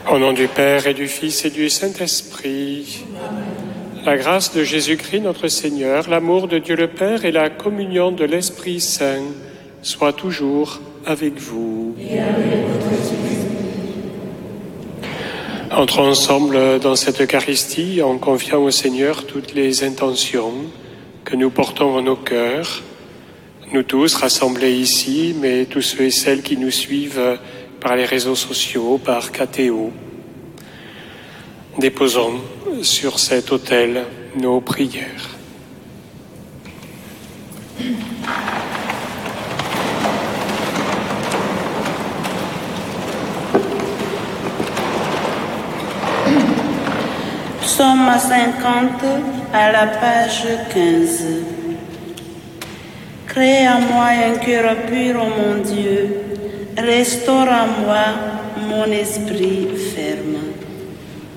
Au nom du Père et du Fils et du Saint-Esprit, la grâce de Jésus-Christ notre Seigneur, l'amour de Dieu le Père et la communion de l'Esprit Saint soient toujours avec vous. Et avec votre esprit. Entrons ensemble dans cette Eucharistie en confiant au Seigneur toutes les intentions que nous portons en nos cœurs, nous tous rassemblés ici, mais tous ceux et celles qui nous suivent par les réseaux sociaux, par KTO. Déposons sur cet autel nos prières. Psaume 50 à la page 15. Crée en moi un cœur pur, ô mon Dieu, restaure en moi mon esprit ferme.